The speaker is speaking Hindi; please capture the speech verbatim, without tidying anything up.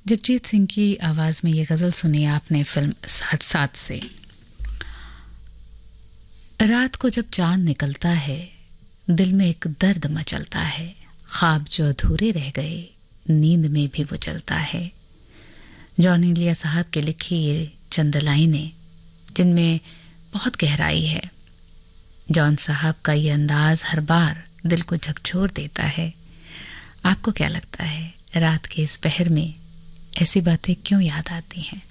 जगजीत सिंह की आवाज़ में ये गज़ल सुनी आपने फिल्म साथ साथ से। रात को जब चांद निकलता है दिल में एक दर्द मचलता है, ख्वाब जो अधूरे रह गए नींद में भी वो चलता है। जॉन इलिया साहब के लिखी ये चंद लाइनें जिनमें बहुत गहराई है। जॉन साहब का ये अंदाज हर बार दिल को झकझोर देता है। आपको क्या लगता है रात के इस पहर में ऐसी बातें क्यों याद आती हैं?